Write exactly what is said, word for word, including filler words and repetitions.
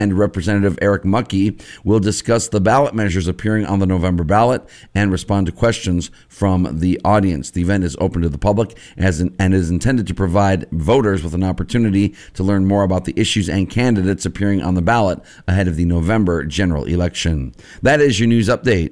and Representative Eric Muckey will discuss the ballot measures appearing on the November ballot and respond to questions from the audience. The event is open to the public as an, and is intended to provide voters with an opportunity to learn more about the issues and candidates appearing on the ballot ahead of the November general election. That is your news update.